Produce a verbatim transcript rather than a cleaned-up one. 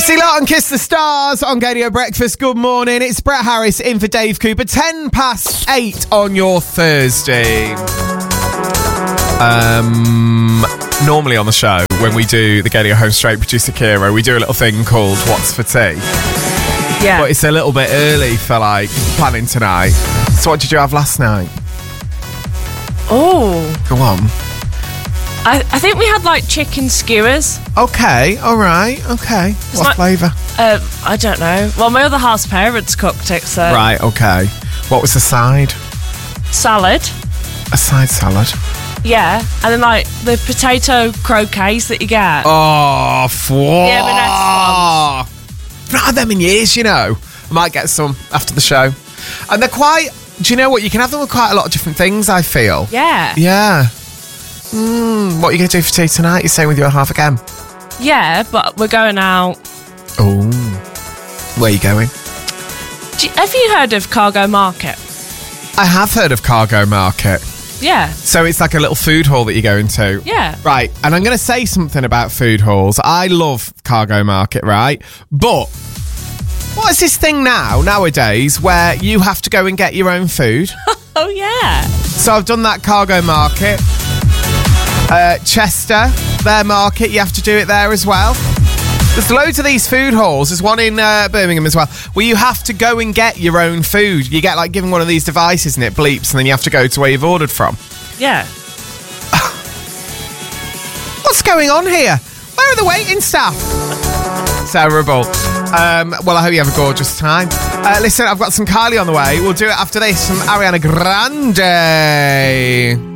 Chrissy Lott and Kiss the Stars on Gadio Breakfast. Good morning. It's Brett Harris in for Dave Cooper. Ten past eight on your Thursday. Um, normally on the show, when we do the Gadio Home Straight, producer Kira, we do a little thing called What's for Tea. Yeah. But it's a little bit early for like planning tonight. So what did you have last night? Oh. Go on. I, I think we had like chicken skewers. Okay, all right, okay. It's what like- flavour? Uh, I don't know. Well, my other half's parents cooked it, so. Right, okay. What was the side? Salad. A side salad. Yeah. And then like the potato croquets that you get. Oh, f- Yeah, but that's I've not had them in years, you know. I might get some after the show. And they're quite, do you know what? You can have them with quite a lot of different things, I feel. Yeah. Yeah. Mm, what are you going to do for tea tonight? You're staying with your half again? Yeah, but we're going out. Oh. Where are you going? Do you, have you heard of Cargo Market? I have heard of Cargo Market. Yeah. So it's like a little food hall that you go into. Yeah. Right, and I'm going to say something about food halls. I love Cargo Market, right? But what is this thing now, nowadays, where you have to go and get your own food? Oh, yeah. So I've done that Cargo Market. Uh, Chester, their market, you have to do it there as well. There's loads of these food halls. There's one in uh, Birmingham as well, where you have to go and get your own food. You get like given one of these devices and it bleeps, and then you have to go to where you've ordered from. Yeah. What's going on here? Where are the waiting staff? Terrible. Um, well, I hope you have a gorgeous time. Uh, listen, I've got some Kylie on the way. We'll do it after this from Ariana Grande.